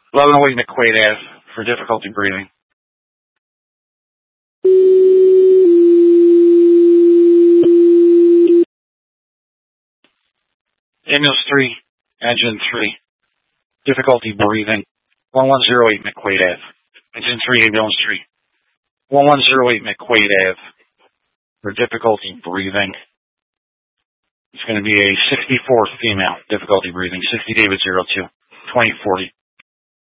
1108 McQuaid Ave for difficulty breathing. Ambulance 3, Engine 3, difficulty breathing. 1108 McQuaid Ave. Engine 3, Ambulance 3. 1108 McQuaid Ave for difficulty breathing. It's going to be a 64 female, difficulty breathing, 60 David 02, 2040.